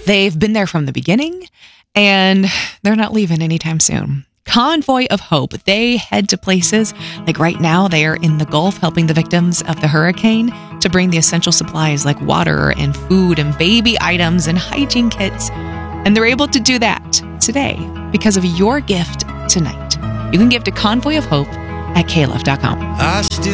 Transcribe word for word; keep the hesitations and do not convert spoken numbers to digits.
They've been there from the beginning, and they're not leaving anytime soon. Convoy of Hope. They head to places like right now they are in the Gulf helping the victims of the hurricane to bring the essential supplies like water and food and baby items and hygiene kits. And they're able to do that today because of your gift tonight. You can give to Convoy of Hope at K L F dot com. I still